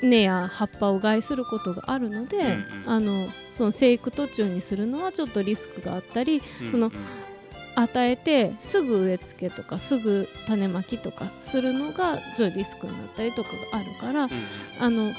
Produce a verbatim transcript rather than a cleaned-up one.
根や葉っぱを害することがあるので、 うんうん、 あのその生育途中にするのはちょっとリスクがあったり、 うんうん、 その与えてすぐ植え付けとかすぐ種まきとかするのがちょっとリスクになったりとかがあるから、 うんうん、 あの